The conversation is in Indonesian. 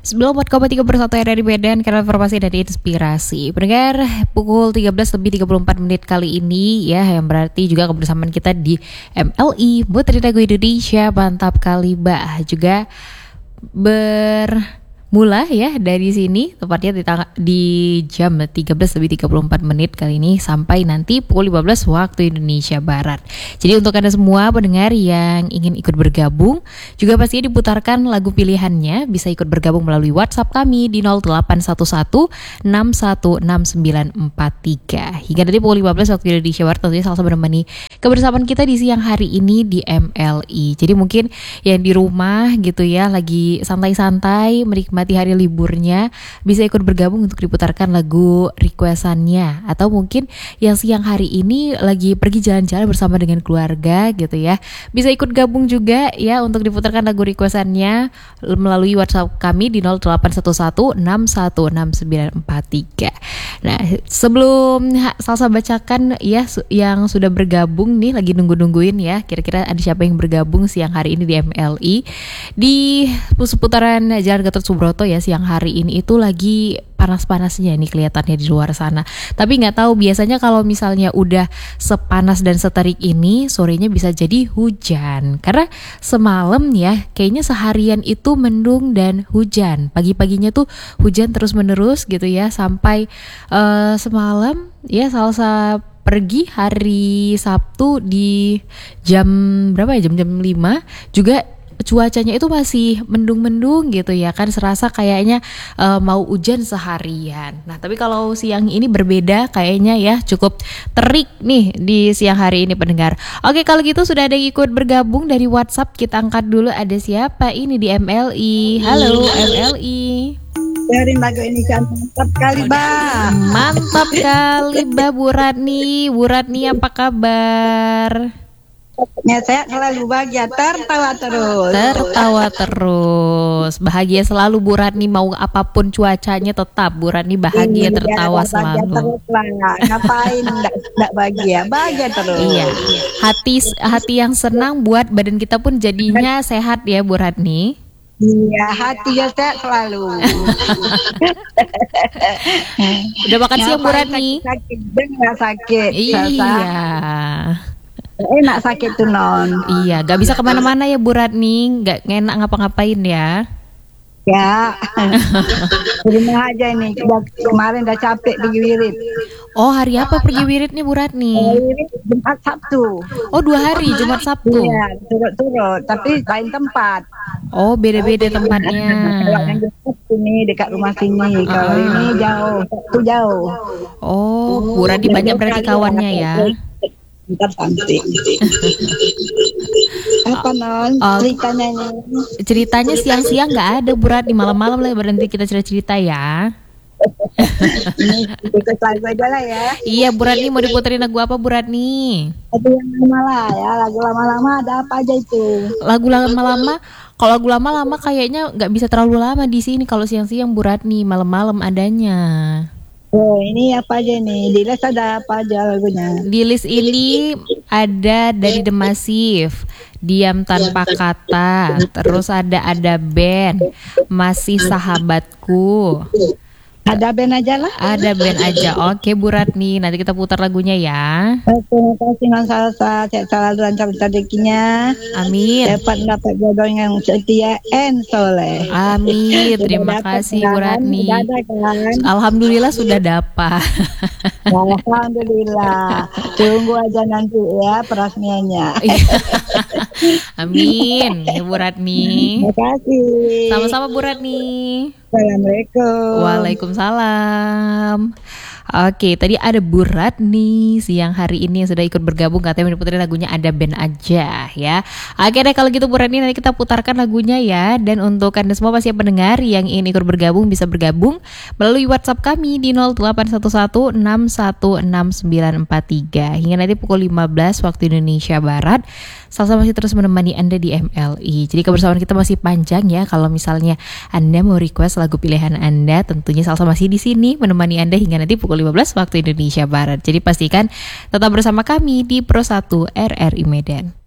94,3 RRI Medan, karena informasi dan inspirasi. Pendengar, pukul 13:34 kali ini ya, yang berarti juga kebersamaan kita di MLI Putri Lagu Indonesia. Mantap kali Mbak. Juga bermula ya dari sini, tepatnya di jam 13:34 kali ini sampai nanti pukul 15 waktu Indonesia Barat. Jadi untuk Anda semua pendengar yang ingin ikut bergabung, juga pastinya diputarkan lagu pilihannya, bisa ikut bergabung melalui WhatsApp kami di 0811616943. Hingga nanti pukul 15 waktu Indonesia Barat, tentunya sama-sama menemani kebersamaan kita di siang hari ini di MLI. Jadi mungkin yang di rumah gitu ya, lagi santai-santai menikmati hari liburnya, bisa ikut bergabung untuk diputarkan lagu requestannya. Atau mungkin yang siang hari ini lagi pergi jalan-jalan bersama dengan keluarga gitu ya, bisa ikut gabung juga ya untuk diputarkan lagu requestannya melalui WhatsApp kami di 0811616943. Nah, sebelum Salsa bacakan ya yang sudah bergabung nih, lagi nungguin ya, kira-kira ada siapa yang bergabung siang hari ini di MLI di seputaran Jalan Gatot Subroto ya. Siang hari ini itu lagi panas-panasnya nih kelihatannya di luar sana. Tapi nggak tahu, biasanya kalau misalnya udah sepanas dan seterik ini, sorenya bisa jadi hujan. Karena semalam ya, kayaknya seharian itu mendung dan hujan. Pagi-paginya tuh hujan terus-menerus gitu ya, sampai semalam ya Salsa pergi hari Sabtu di jam berapa ya, jam 5 juga cuacanya itu masih mendung-mendung gitu ya kan, serasa kayaknya mau hujan seharian. Nah tapi kalau siang ini berbeda kayaknya ya, cukup terik nih di siang hari ini pendengar. Oke, kalau gitu sudah ada yang ikut bergabung dari WhatsApp, kita angkat dulu. Ada siapa ini di MLI? Halo MLI. Dari lagu ini mantap kali Mbak. Mantap kali Mbak Bu Ratni. Bu Ratni apa kabar? Ya, saya selalu bahagia, tertawa terus. Tertawa terus, bahagia selalu Bu Ratni, mau apapun cuacanya tetap Bu Ratni bahagia, tertawa selalu. Terus lah. Ngapain enggak bahagia? Bahagia terus. Iya. Hati yang senang buat badan kita pun jadinya sehat ya Bu Ratni. Iya, hati ya sehat selalu. Udah makan siang Bu Ratni? Sakit, enggak sakit. Iya. Enak sakit tuh non. Iya, gak bisa kemana-mana ya Bu Ratni, gak enak ngapa-ngapain ya. Ya, di rumah aja nih. Kemarin udah capek pergi wirid. Oh, hari apa pergi wiridnya Bu Ratni? Jumat Sabtu. Oh, 2 hari, Jumat Sabtu. Iya, turut-turut, tapi lain tempat. Oh, beda-beda tempatnya. Kalau yang dekat sini dekat rumah sini, kalau ini jauh, Sabtu jauh. Oh, Bu Ratni banyak berarti kawannya ya. Ntar santai. Apa non? Ceritanya ini? Ceritanya siang-siang nggak ada Bu Ratni, malam-malam lah berhenti kita cerita ya. Ikut lagu aja lah ya. Iya Bu Ratni, mau diputerin lagu apa Bu Ratni? Lagu yang lama lah ya, lagu lama-lama ada apa aja itu? Lagu lama-lama, kalau lagu lama-lama kayaknya nggak bisa terlalu lama di sini kalau siang-siang Bu Ratni, malam-malam adanya. Oh, ini apa aja nih? Di list ada apa aja lagunya? Di list ini ada dari The Massive, Diam Tanpa Kata, terus ada band, Masih Sahabatku. Ada band aja lah. Ada band aja. Oke Bu Ratni, nanti kita putar lagunya ya. Terima kasih non Salsa, saya selalu lancar rezekinya. Amin. Dapat jodoh yang setia and soleh. Amin. Terima kasih Bu Ratni. Alhamdulillah sudah dapat. Alhamdulillah. Tunggu aja nanti ya peresmiannya. Amin Bu Ratni. Terima kasih. Sama-sama Bu Ratni. Assalamualaikum. Waalaikumsalam. Oke, tadi ada Bu Ratni siang hari ini yang sudah ikut bergabung, katanya diputerin lagunya Ada Band Aja ya. Oke deh, kalau gitu Bu Ratni nanti kita putarkan lagunya ya. Dan untuk Anda semua pasti pendengar yang ingin ikut bergabung, bisa bergabung melalui WhatsApp kami di 0811616943. Hingga nanti pukul 15 waktu Indonesia Barat. Salsa masih terus menemani Anda di MLI. Jadi kebersamaan kita masih panjang ya. Kalau misalnya Anda mau request lagu pilihan Anda, tentunya Salsa masih di sini menemani Anda hingga nanti pukul 15 waktu Indonesia Barat. Jadi pastikan tetap bersama kami di Pro 1 RRI Medan.